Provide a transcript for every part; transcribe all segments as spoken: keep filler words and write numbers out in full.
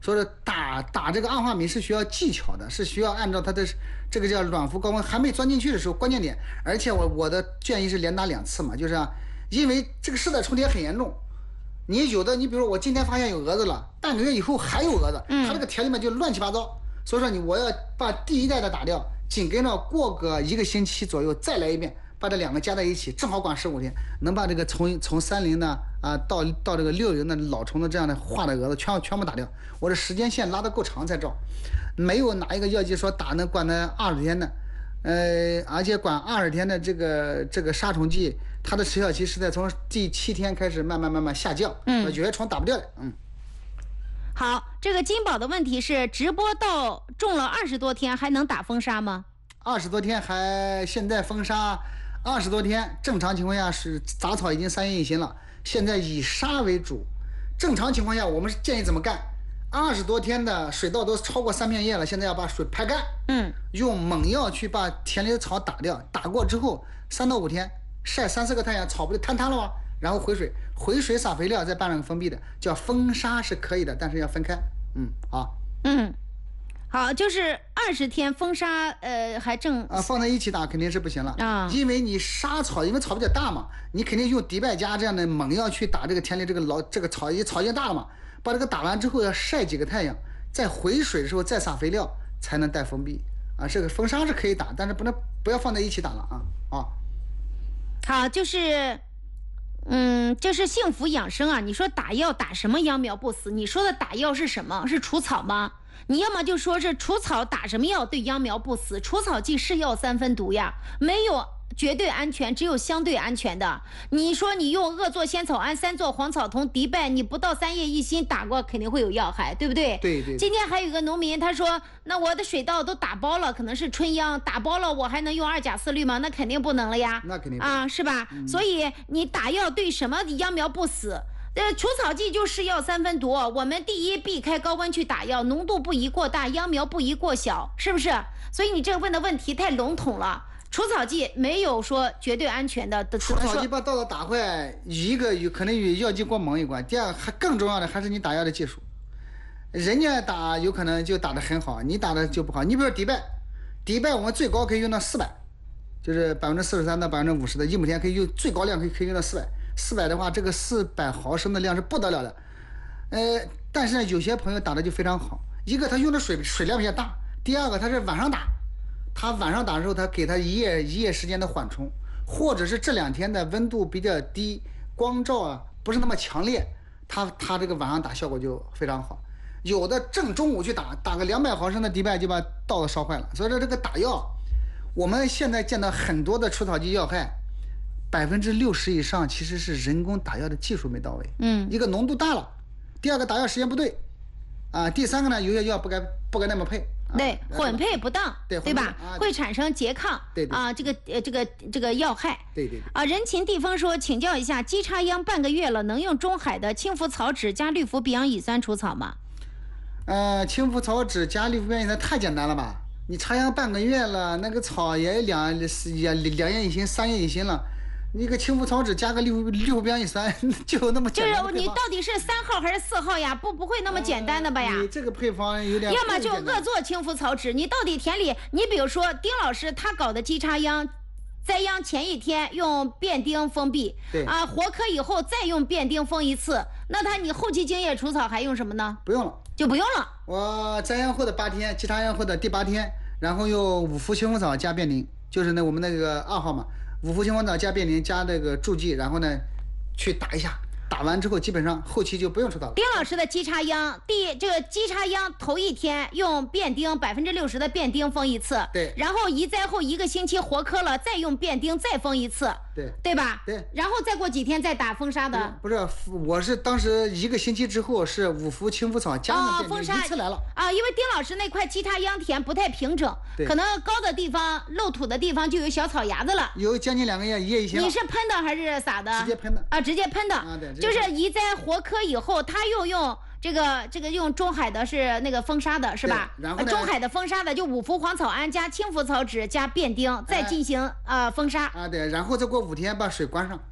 所以说打打这个二化醚是需要技巧的，是需要按照它的这个叫卵浮高温还没钻进去的时候关键点，而且我我的建议是连打两次嘛，就是啊，因为这个世代重叠很严重。你有的，你比如说我今天发现有蛾子了，半个月以后还有蛾子，它这个田里面就乱七八糟。所以说你我要把第一代的打掉，紧跟着过个一个星期左右再来一遍，把这两个加在一起，正好管十五天，能把这个从从三零的啊到到这个六零的老虫的这样的化的蛾子全全部打掉。我这时间线拉得够长才照，没有哪一个药剂说打能管那二十天的。呃，而且管二十天的这个这个杀虫剂，它的时效期是在从第七天开始慢慢慢慢下降，嗯，有些虫打不掉的，嗯。 好，这个金宝的问题是，直播到种了二十多天还能打风沙吗？ 二十多天还现在风沙，二十多天正常情况下是杂草已经三叶一心了，现在以沙为主。正常情况下，我们是建议怎么干？二十多天的水稻都超过三片叶了，现在要把水排干， 嗯， 用猛药去把田里的草打掉，打过之后三到五天晒三四个太阳，草不就坍塌了吗？然后回水，回水撒肥料，再拌上封闭的，叫风沙是可以的，但是要分开。嗯，好， 嗯，好，就是二十天风沙，呃，还正啊放在一起打肯定是不行了啊， 因为你杀草，因为草比较大嘛，你肯定用迪拜加这样的猛药去打这个田里这个老这个草，草已经大了嘛。把这个打完之后要晒几个太阳，再回水的时候再撒肥料，才能带封闭啊。这个风沙是可以打，但是不能不要放在一起打了啊啊。 好，就是嗯，就是幸福养生啊。你说打药打什么秧苗不死？你说的打药是什么？是除草吗？你要么就说是除草打什么药对秧苗不死？除草剂是药三分毒呀，没有绝对安全，只有相对安全的。你说你用恶唑仙草胺、三唑黄草酮、迪拜，你不到三叶一心打过，肯定会有药害，对不对？ 对对。 今天还有一个农民，他说：“那我的水稻都打包了，可能是春秧，打包了，我还能用二甲四氯吗？那肯定不能了呀。 那肯定啊，是吧？嗯、所以你打药对什么秧苗不死？”呃，除草剂就是药三分毒。我们第一，避开高温去打药，浓度不宜过大，秧苗不宜过小，是不是？所以你这个问的问题太笼统了。除草剂没有说绝对安全的。 除草剂把稻子打坏，一个有可能与药剂过猛有关，第二还更重要的还是你打药的技术。人家打有可能就打得很好，你打的就不好。你比如说迪拜，迪拜我们最高可以用到四百，就是百分之四十三到百分之五十的一亩田可以用最高量可以可以用到四百。四百的话，这个四百毫升的量是不得了的，呃，但是呢，有些朋友打的就非常好。一个他用的水水量比较大，第二个他是晚上打，他晚上打的时候，他给他一夜一夜时间的缓冲，或者是这两天的温度比较低，光照啊不是那么强烈，他他这个晚上打效果就非常好。有的正中午去打，打个两百毫升的迪拜就把稻子烧坏了。所以说这个打药，我们现在见到很多的除草剂药害。百分之六十以上其实是人工打药的技术没到位， 嗯， 一个浓度大了，第二个打药时间不对，啊，第三个呢，有些药不该不该那么配， 啊、对，混配不当， 对对吧？ 啊、 会产生拮抗， 对对啊，这个呃这个这个药害， 对对对啊，人情地风说，请教一下，基插秧半个月了，能用中海的氢氟草酯加氯氟吡氧乙酸除草吗？ 呃，氢氟草酯加氯氟吡氧乙酸太简单了吧？你插秧半个月了，那个草也两也两叶一心、三叶一心了。一个氢氟草酯加个氯氯氟吡氧乙酸，就那么简单。 就是你到底是三号还是四号呀？不不会那么简单的吧呀？ 呃、你这个配方有点。 要么就恶唑氢氟草酯，你到底田里，你比如说丁老师他搞的基插秧，栽秧前一天用变丁封闭， 对啊，活科以后再用变丁封一次，那他你后期茎叶除草还用什么呢？ 不用了， 就不用了。 我栽秧后的八天，基插秧后的第八天，然后用五氟青蜂草加变丁，就是那我们那个二号嘛。五氟青蜂草加变丁加这个助剂，然后呢，去打一下，打完之后基本上后期就不用除草了。 丁老师的基插秧，第这个基插秧头一天用变丁百分之六十的变丁封一次， 对， 然后移栽后一个星期活科了，再用变丁再封一次， 对， 对吧？ 对， 然后再过几天再打风沙的。 不是，我是当时一个星期之后是五氟青蜂草加上变丁、哦、一次来了啊，因为丁老师那块基插秧田不太平整，可能高的地方漏土的地方就有小草芽子了， 有将近两个月一叶一心。 你是喷的还是撒的？ 直接喷的啊，直接喷的， 啊、对， 就是移栽活科以后，他又用这个这个用中海的是那个风沙的是吧？ 然后中海的风沙的就五氟黄草胺加氢氟草酯加变丁，再进行、哎、呃风沙啊，对，然后再过五天把水关上，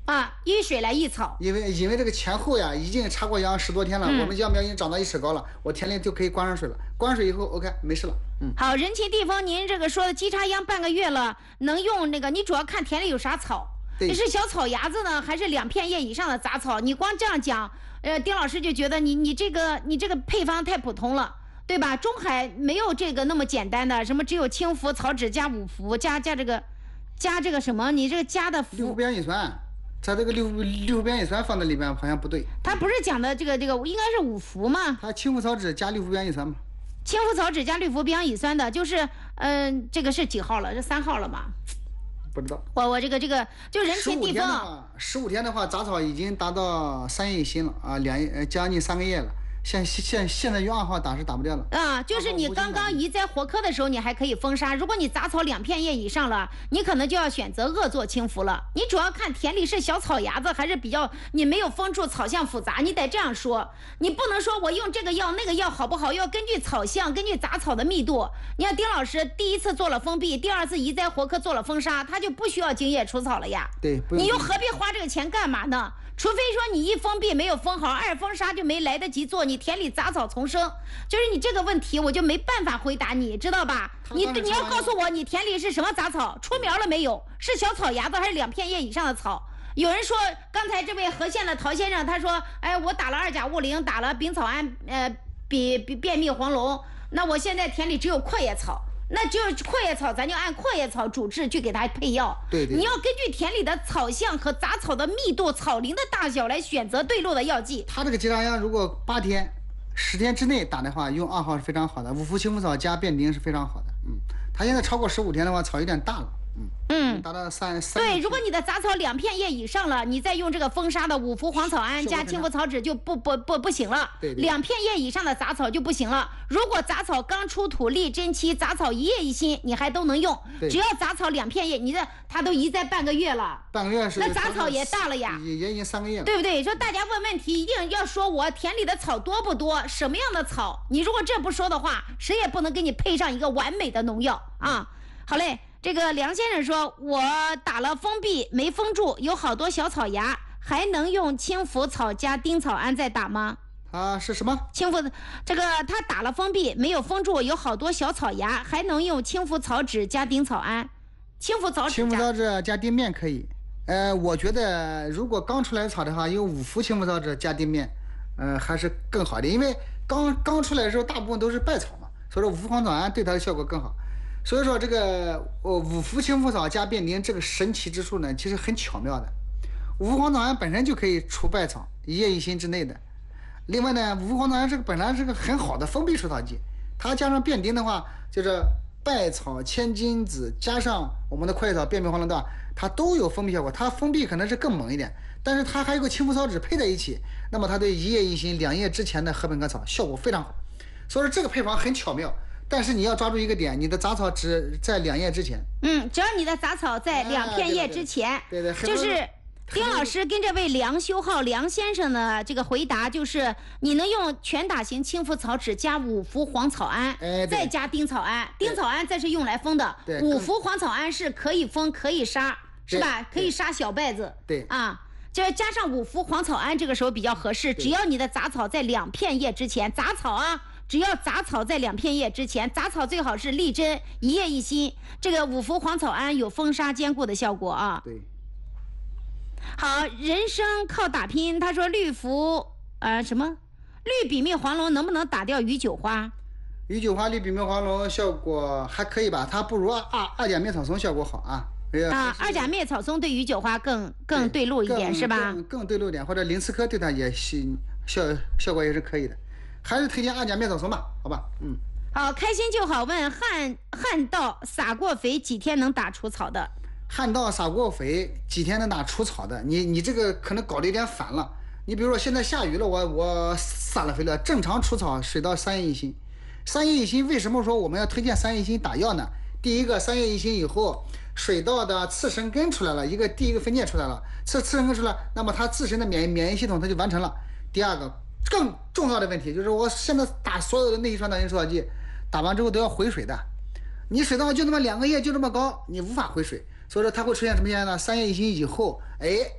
啊，依水来益草。 因为因为这个前后呀已经插过秧十多天了， 嗯、 我们秧苗已经长到一尺高了，我田里就可以灌上水了。灌上水以后 ，OK， 没事了。嗯， 好，人情地风，您这个说的基插秧半个月了，能用那个？你主要看田里有啥草，你是小草芽子呢，还是两片叶以上的杂草？你光这样讲，呃，丁老师就觉得你你这个你这个配方太普通了。对吧？中海没有这个那么简单的，什么只有氢氟草酯加五氟加加这个，加这个什么？你这个加的氯氟边乙酸，它这个氯氯氟边乙酸放在里边好像不对。 它不是讲的这个这个应该是五氟吗？ 它氢氟草酯加氯氟边乙酸嘛。 氢氟草酯加氯氟边乙酸的，就是嗯、呃，这个是几号了？是三号了吗？ 不知道。 我我这个这个就人情地风。 十五天的话，杂草已经达到三叶一心了啊，两呃将近三个月了。现现现在用二号打是打不掉了啊，就是你刚刚移栽活科的时候，你还可以封杀。如果你杂草两片叶以上了，你可能就要选择恶作氢氟了。你主要看田里是小草芽子还是比较你没有封住，草相复杂，你得这样说。你不能说我用这个药那个药好不好，要根据草相，根据杂草的密度。你看丁老师第一次做了封闭，第二次移栽活科做了封杀，他就不需要精液除草了呀。 对， 你又何必花这个钱干嘛呢？除非说你一封闭没有封好，二封杀就没来得及做，你田里杂草丛生，就是你这个问题我就没办法回答你，知道吧？你你要告诉我你田里是什么杂草，出苗了没有？是小草芽子还是两片叶以上的草？有人说刚才这位和县的陶先生他说，哎，我打了二甲戊宁，打了丙草胺，呃，比比便秘黄龙，那我现在田里只有阔叶草。那就是阔叶草，咱就按阔叶草主治去给它配药。 对对， 你要根据田里的草相和杂草的密度、草龄的大小来选择对路的药剂。 它这个基插秧如果八天、十天之内打的话，用二号是非常好的，五氟氢氟草加变丁是非常好的。嗯，它现在超过十五天的话，草有点大了。嗯嗯，达到三三。 对，如果你的杂草两片叶以上了，你再用这个封杀的五氟黄草胺加氢氟草酯就不不不不行了。 对对。 两片叶以上的杂草就不行了。如果杂草刚出土立真期，杂草一叶一心，你还都能用。只要杂草两片叶，你这它都移栽半个月了。 半个月是。 那杂草也大了呀。 也也已经三个月了。 对不对？说大家问问题一定要说我田里的草多不多，什么样的草？你如果这不说的话，谁也不能给你配上一个完美的农药啊。好嘞。这个梁先生说，我打了封闭没封住，有好多小草芽，还能用氢氟草加丁草胺再打吗？ 啊，是什么？ 氢氟，这个他打了封闭没有封住，有好多小草芽，还能用氢氟草酯加丁草胺。氢氟草酯， 氢氟草酯加丁面可以。呃，我觉得如果刚出来的草的话，用五氟氢氟草酯加丁面，呃，还是更好的，因为刚刚出来的时候大部分都是败草嘛，所以说五氟黄草胺对它的效果更好。所以说这个呃五氟氢氟草加变丁这个神奇之处呢，其实很巧妙的。五氟黄草胺本身就可以除败草，一叶一心之内的。另外呢，五氟黄草胺这个本来是个很好的封闭除草剂，它加上变丁的话，就是败草、千金子加上我们的阔叶草、便秘黄龙豆，它都有封闭效果。它封闭可能是更猛一点，但是它还有个氢氟草酯配在一起，那么它对一叶一心、两叶之前的禾本科草效果非常好。所以说这个配方很巧妙。但是你要抓住一个点，你的杂草只在两叶之前。 嗯，只要你的杂草在两片叶之前。 对对。 就是丁老师跟这位梁修浩梁先生的这个回答，就是你能用全打型氢氟草酯加五氟黄草胺， 哎， 再加丁草胺，丁草胺再是用来封的。 对。 五氟黄草胺是可以封可以杀，是吧？可以杀小败子。 对。 啊。就加上五氟黄草胺，这个时候比较合适。只要你的杂草在两片叶之前，杂草啊。只要杂草在两片叶之前，杂草最好是立针一叶一心，这个五氟黄草胺有封杀兼顾的效果啊。 对。 好，人生靠打拼。他说绿氟呃什么绿比灭黄龙能不能打掉鱼韭花？ 鱼韭花绿比灭黄龙效果还可以吧，它不如二二二甲灭草松效果好啊。 啊，二甲灭草松对鱼韭花更更对路一点是吧？ 更更对路一点，或者林茨科对它也效效果也是可以的。还是推荐二甲灭草松吧，好吧，嗯。 好，开心就好问旱旱稻撒过肥几天能打除草的？ 旱稻撒过肥几天能打除草的？你你这个可能搞得有点反了。你比如说现在下雨了，我我撒了肥了，正常除草水稻三叶一心。三叶一心为什么说我们要推荐三叶一心打药呢？第一个，三叶一心以后，水稻的次生根出来了，一个第一个分界出来了，次次生根出来，那么它自身的免免疫系统它就完成了。第二个。更重要的问题就是，我现在打所有的内传导性除草剂，打完之后都要回水的。你水稻就那么两个叶就这么高，你无法回水，所以说它会出现什么现象呢？三叶一心以后，哎，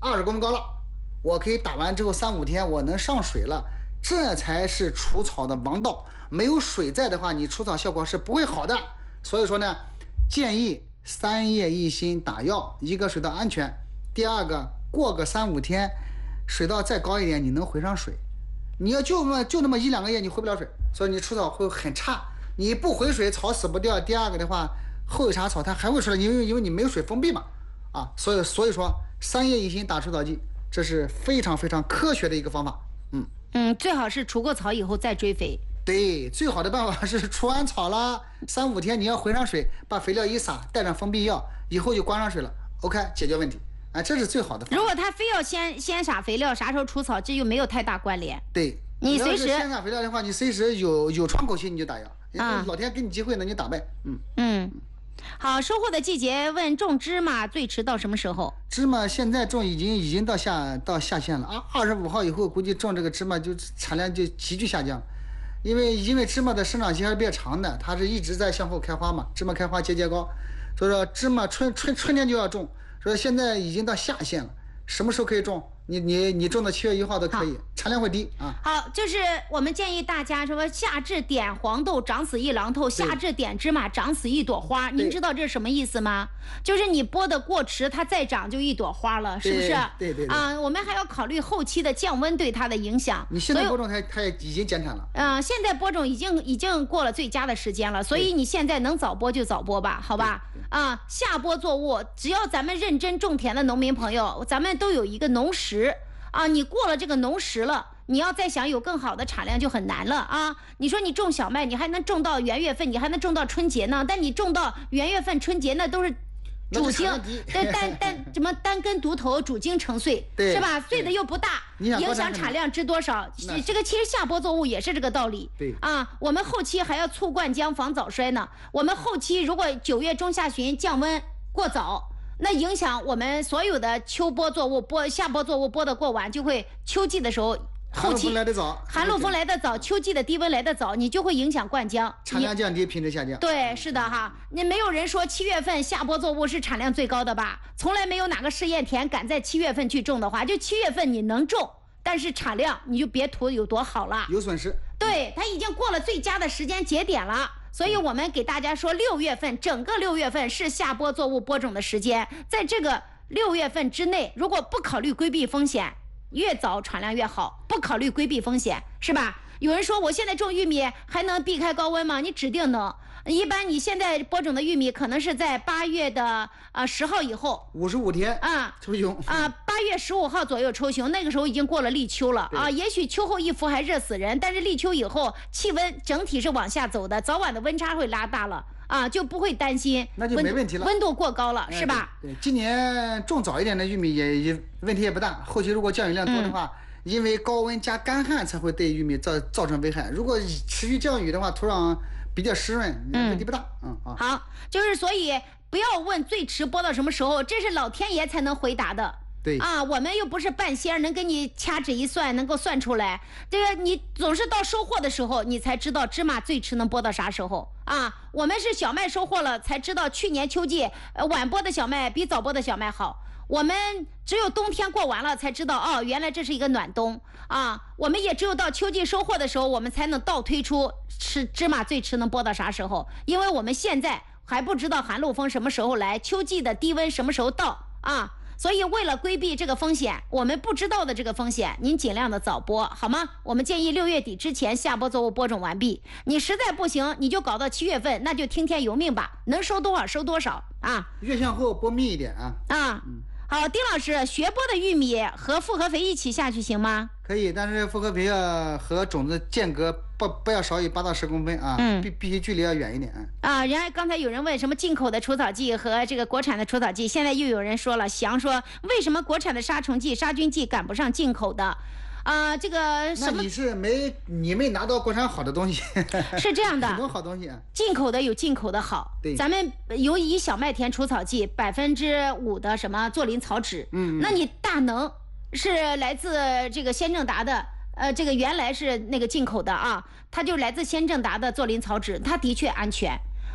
二十公分高了，我可以打完之后三五天我能上水了，这才是除草的王道。没有水在的话，你除草效果是不会好的。所以说呢，建议三叶一心打药，一个水稻安全，第二个过个三五天，水稻再高一点，你能回上水。你要就那么就那么一两个月，你回不了水，所以你除草会很差。你不回水，草死不掉。第二个的话，后茬草它还会出来，因为因为你没有水封闭嘛，啊，所以所以说三叶一心打除草剂，这是非常非常科学的一个方法。嗯嗯，最好是除过草以后再追肥。 对，最好的办法是除完草了三五天，你要回上水，把肥料一撒，带上封闭药，以后就关上水了 ，OK， 解决问题。啊，这是最好的方法。 如果他非要先先撒肥料，啥时候除草，这就没有太大关联。 对， 你随时先撒肥料的话，你随时有有窗口期你就打药，啊，老天给你机会呢，你打呗。嗯嗯，好，收获的季节问种芝麻最迟到什么时候？ 芝麻现在种已经已经到下到下线了啊，二十五号以后估计种这个芝麻就产量就急剧下降。因为因为芝麻的生长期还是比较长的，它是一直在向后开花嘛，芝麻开花节节高，所以说芝麻春春春天就要种，所以现在已经到下限了，什么时候可以种？你你你种到七月一号都可以，产量会低啊。 好，就是我们建议大家说，夏至点黄豆长死一榔头，夏至点芝麻长死一朵花。您知道这是什么意思吗？就是你播的过迟，它再长就一朵花了，是不是？ 对对对。 啊，我们还要考虑后期的降温对它的影响。 你现在播种它它也已经减产了。 嗯、呃，现在播种已经已经过了最佳的时间了，所以你现在能早播就早播吧，好吧？啊，夏播作物，只要咱们认真种田的农民朋友，咱们都有一个农时。啊，你过了这个农时了，你要再想有更好的产量就很难了啊！你说你种小麦，你还能种到元月份，你还能种到春节呢，但你种到元月份、春节那都是主茎，对单单什么单根独头，主茎成穗，是吧？穗的又不大，影响产量值多少？这个其实下播作物也是这个道理。 对啊，我们后期还要促灌浆防早衰呢。我们后期如果九月中下旬降温过早。那影响我们所有的秋播作物播夏播作物播的过晚，就会秋季的时候后期寒露风来得早， 寒露风来得早，秋季的低温来得早，你就会影响灌浆， 产量降低，品质下降。 对，是的哈。那没有人说七月份夏播作物是产量最高的吧？从来没有哪个试验田敢在七月份去种的话，就七月份你能种，但是产量你就别图有多好了， 有损失。 对，它已经过了最佳的时间节点了。所以我们给大家说，六月份整个六月份是下播作物播种的时间，在这个六月份之内，如果不考虑规避风险，越早产量越好。不考虑规避风险，是吧？有人说我现在种玉米还能避开高温吗？你指定能。一般你现在播种的玉米可能是在八月的啊十号以后， 五十五天啊抽熊啊，八月十五号左右抽熊，那个时候已经过了立秋了啊。也许秋后一伏还热死人，但是立秋以后气温整体是往下走的，早晚的温差会拉大了啊，就不会担心那就没问题了， 温度过高了， 哎、 是吧？ 对，对今年种早一点的玉米也也问题也不大，后期如果降雨量多的话。嗯因为高温加干旱才会对玉米造造成危害。如果持续降雨的话，土壤比较湿润，问题不大。嗯啊。 好，就是所以不要问最迟播到什么时候，这是老天爷才能回答的。 对啊，我们又不是半仙，能给你掐指一算，能够算出来。这个你总是到收获的时候，你才知道芝麻最迟能播到啥时候啊？我们是小麦收获了，才知道去年秋季呃晚播的小麦比早播的小麦好。我们只有冬天过完了才知道，哦，原来这是一个暖冬啊！我们也只有到秋季收获的时候，我们才能倒推出吃芝麻最迟能播到啥时候，因为我们现在还不知道寒露风什么时候来，秋季的低温什么时候到啊！所以为了规避这个风险，我们不知道的这个风险，您尽量的早播好吗？我们建议六月底之前下播作物播种完毕。你实在不行，你就搞到七月份，那就听天由命吧，能收多少收多少啊！ 越向后播密一点啊！ 啊，嗯。好，丁老师，学播的玉米和复合肥一起下去行吗？ 可以，但是复合肥要和种子间隔不不要少于八到十公分啊， 嗯， 必必须距离要远一点啊。人家刚才有人问什么进口的除草剂和这个国产的除草剂，现在又有人说了，翔说为什么国产的杀虫剂、杀菌剂赶不上进口的？啊、呃，这个什么？ 那你是没你没拿到国产好的东西？ 是这样的， 很多好东西啊。 进口的有进口的好， 对， 咱们有以小麦田除草剂百分之五的什么唑磷草酯， 嗯， 那你大能是来自这个先正达的，呃，这个原来是那个进口的啊，它就来自先正达的唑磷草酯，它的确安全。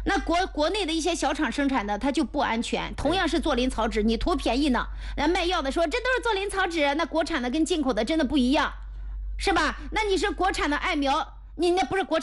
那国国内的一些小厂生产的，它就不安全。同样是做林草纸，你图便宜呢，人卖药的说这都是做林草纸，那国产的跟进口的真的不一样，是吧？那你是国产的艾苗，你那不是国产。